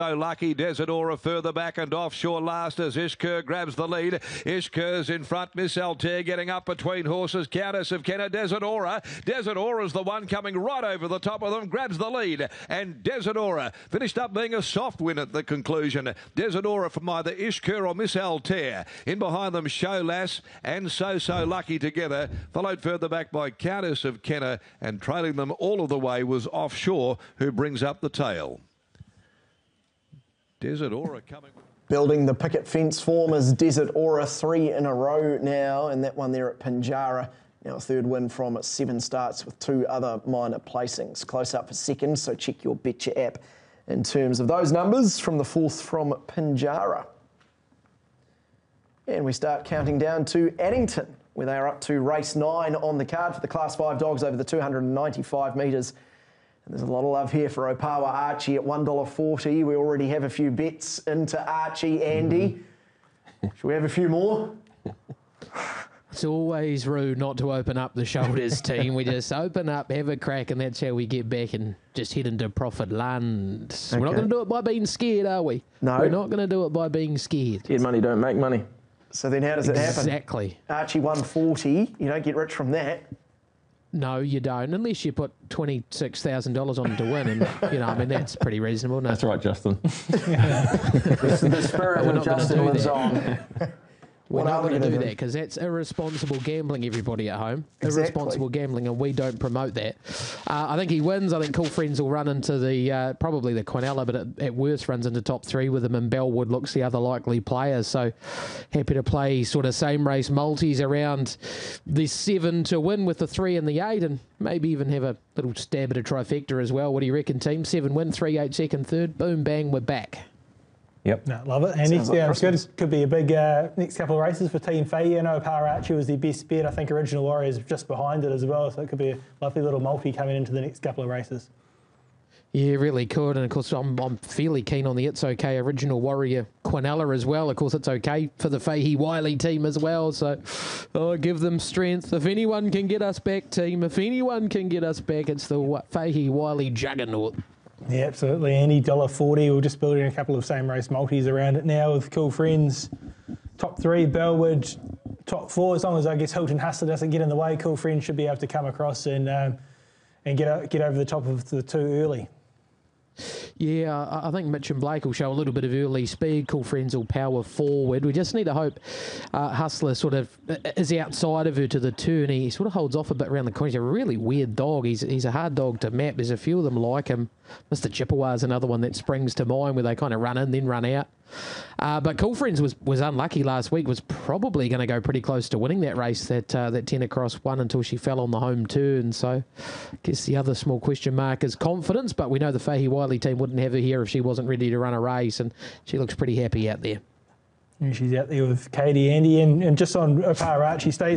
So lucky Desidora further back and offshore last as Ishkur grabs the lead. Ishkur's in front. Miss Altair getting up between horses. Countess of Kenna. Desidora. Desidora's the one coming right over the top of them. Grabs the lead. And Desidora finished up being a soft win at the conclusion. Desidora from either Ishkur or Miss Altair. In behind them Show Lass and So Lucky together. Followed further back by Countess of Kenna. And trailing them all of the way was Offshore, who brings up the tail. Desert Aura coming. Building the picket fence form is Desert Aura, 3 in a row now, and that one there at Pinjarra. Now a third win from 7 starts with 2 other minor placings. Close up for second, so check your Betcha app in terms of those numbers from the 4th from Pinjarra. And we start counting down to Addington, where they are up to race 9 on the card for the Class 5 dogs over the 295 metres. And there's a lot of love here for Opawa Archie at $1.40. We already have a few bets into Archie. Andy, should we have a few more? It's always rude not to open up the shoulders, team. We just open up, have a crack, and that's how we get back and just head into profit land. Okay. We're not going to do it by being scared, are we? No. We're not going to do it by being scared. Scared money don't make money. So then how does it happen? Exactly. Archie 140, you don't get rich from that. No, you don't, unless you put $26,000 on to win, and I mean that's pretty reasonable. Isn't it? That's right, Justin. The spirit of Justin lives on. We're not going to do that because that's irresponsible gambling, everybody at home. Exactly. Irresponsible gambling, and we don't promote that. I think he wins. I think Cool Friends will run into the probably the Quinella, but at worst runs into top 3 with him, and Bellwood looks the other likely players. So happy to play sort of same race multis around the 7 to win with the 3 and the 8, and maybe even have a little stab at a trifecta as well. What do you reckon, team? 7 win, 3, 8 second, third. Boom, bang, we're back. Yep. No, love it. And it's good. Could be a big next couple of races for Team Fahey. I know Opawa Archie was the best bet. I think Original Warrior is just behind it as well. So it could be a lovely little multi coming into the next couple of races. Yeah, really could. And of course, I'm fairly keen on the It's Okay Original Warrior Quinella as well. Of course, it's okay for the Fahey Wiley team as well. So give them strength. If anyone can get us back, team, if anyone can get us back, it's the Fahey Wiley juggernaut. Yeah, absolutely. Andy, $1.40. We're just building a couple of same race multis around it now with Cool Friends. Top 3, Bellwood. Top 4, as long as I guess Hilton Hustler doesn't get in the way, Cool Friends should be able to come across and get over the top of the 2 early. Yeah, I think Mitch and Blake will show a little bit of early speed. Cool Friends will power forward. We just need to hope Hustler sort of is outside of her to the turn. He sort of holds off a bit around the corner. He's a really weird dog. He's a hard dog to map. There's a few of them like him. Mr. Chippewa is another one that springs to mind where they kind of run in, then run out. But Cool Friends was unlucky last week, was probably going to go pretty close to winning that race, that 10 across 1 until she fell on the home turn. So I guess the other small question mark is confidence, but we know the Fahey Wiley team wouldn't have her here if she wasn't ready to run a race, and she looks pretty happy out there. And she's out there with Katie, Andy, and just on Opawa Archie stays